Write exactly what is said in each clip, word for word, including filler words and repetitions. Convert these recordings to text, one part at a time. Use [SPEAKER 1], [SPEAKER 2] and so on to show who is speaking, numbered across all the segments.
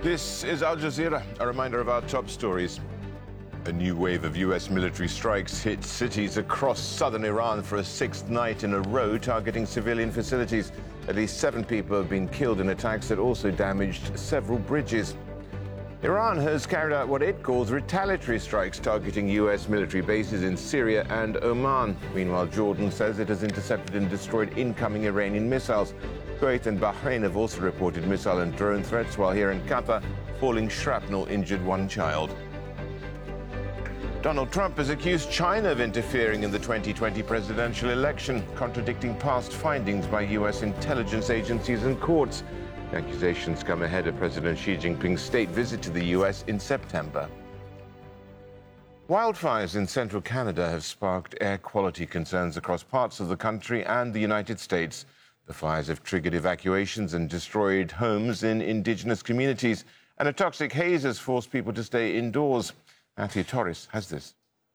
[SPEAKER 1] This is Al Jazeera. A reminder of our top stories. A new wave of U S military strikes hit cities across southern Iran for a sixth night in a row, targeting civilian facilities. At least seven people have been killed in attacks that also damaged several bridges. Iran has carried out what it calls retaliatory strikes targeting U S military bases in Syria and Oman. Meanwhile, Jordan says it has intercepted and destroyed incoming Iranian missiles. Kuwait and Bahrain have also reported missile and drone threats, while here in Qatar, falling shrapnel injured one child. Donald Trump has accused China of interfering in the twenty twenty presidential election, contradicting past findings by U S intelligence agencies and courts. The accusations come ahead of President Xi Jinping's state visit to the U S in September. Wildfires in central Canada have sparked air quality concerns across parts of the country and the United States. The fires have triggered evacuations and destroyed homes in Indigenous communities, and a toxic haze has forced people to stay indoors. Matthew Torres has this.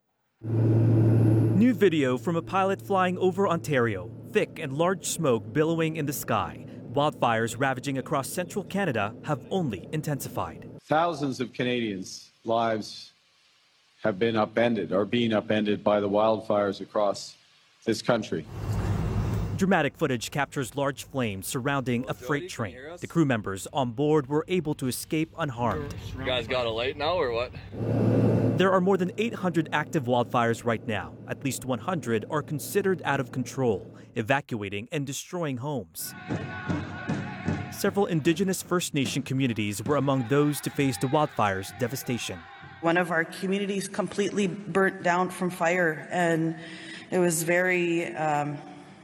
[SPEAKER 2] New video from a pilot flying over Ontario. Thick and large smoke billowing in the sky. Wildfires ravaging across central Canada have only intensified.
[SPEAKER 3] Thousands of Canadians' lives have been upended, or being upended by the wildfires across this country.
[SPEAKER 2] Dramatic footage captures large flames surrounding a freight train. The crew members on board were able to escape unharmed.
[SPEAKER 4] You guys got a light now or what?
[SPEAKER 2] There are more than eight hundred active wildfires right now. At least one hundred are considered out of control, evacuating and destroying homes. Several Indigenous First Nation communities were among those to face the wildfires' devastation.
[SPEAKER 5] One of our communities completely burnt down from fire, and it was very, um,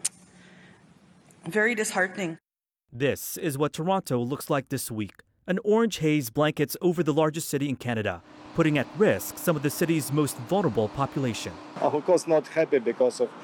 [SPEAKER 5] very disheartening.
[SPEAKER 2] This is what Toronto looks like this week. An orange haze blankets over the largest city in Canada, putting at risk some of the city's most vulnerable population.
[SPEAKER 6] Of course, not happy because of